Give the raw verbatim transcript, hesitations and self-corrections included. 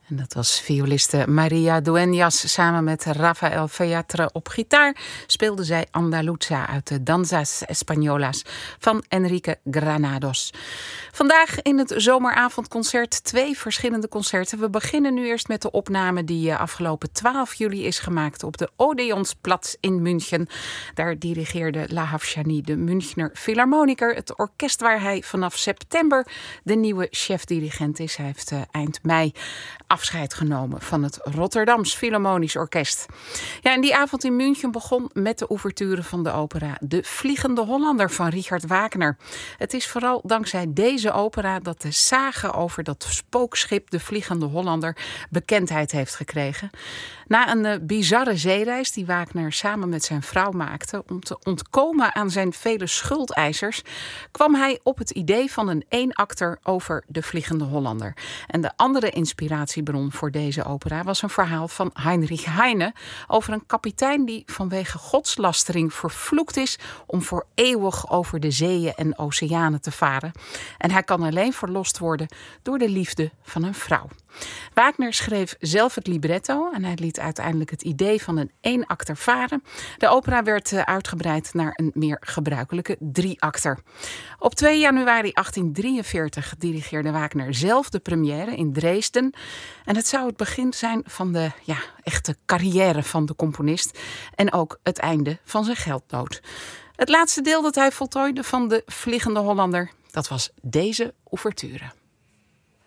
En dat was violiste Maria Dueñas samen met Rafael Featre op gitaar. Speelde zij Andaluza uit de Danzas Españolas van Enrique Granados. Vandaag in het zomeravondconcert twee verschillende concerten. We beginnen nu eerst met de opname die afgelopen twaalf juli is gemaakt op de Odeonsplatz in München. Daar dirigeerde Lahav Shani, de Münchner Philharmoniker, het orkest waar hij vanaf september de nieuwe chefdirigent is. Hij heeft uh, eind mei afscheid genomen van het Rotterdams Philharmonisch Orkest. Ja, en die avond in München begon met de ouverture van de opera De Vliegende Hollander van Richard Wagner. Het is vooral dankzij deze opera dat de sage over dat spookschip De Vliegende Hollander bekendheid heeft gekregen. Na een uh, bizarre zeereis die Wagner samen met zijn vrouw maakte om te ontkomen aan zijn vele schuldeisers, kwam hij op het idee van een eenakter over De Vliegende Hollander. En de andere inspiratiebron voor deze opera was een verhaal van Heinrich Heine over een kapitein die vanwege godslastering vervloekt is om voor eeuwig over de zeeën en oceanen te varen. En hij kan alleen verlost worden door de liefde van een vrouw. Wagner schreef zelf het libretto en hij liet uiteindelijk het idee van een eenakter varen. De opera werd uitgebreid naar een meer gebruikelijke drieakter. Op twee januari achttien drieënveertig dirigeerde Wagner zelf de première in Dresden. En het zou het begin zijn van de ja, echte carrière van de componist en ook het einde van zijn geldnood. Het laatste deel dat hij voltooide van De Vliegende Hollander, dat was deze ouverture.